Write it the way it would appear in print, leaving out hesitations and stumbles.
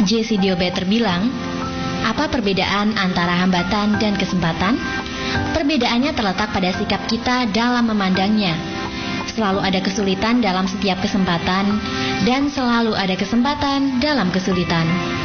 J.C. Diobeter bilang, apa perbedaan antara hambatan dan kesempatan? Perbedaannya terletak pada sikap kita dalam memandangnya. Selalu ada kesulitan dalam setiap kesempatan, dan selalu ada kesempatan dalam kesulitan.